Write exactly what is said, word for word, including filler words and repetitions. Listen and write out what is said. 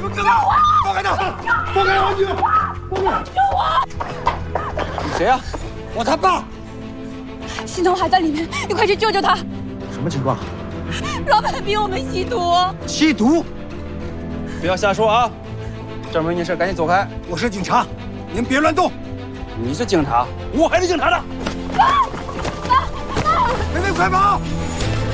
你们干嘛？放开他！放开王局！放开！救我！ 你谁呀？ 我他爸。 心疼还在里面，你快去救救他！ 什么情况？ 老板逼我们吸毒。 吸毒？ 不要瞎说啊！这没你事，赶紧走开！ 我是警察，您别乱动。 你是警察，我还是警察呢！ 妹妹，快跑！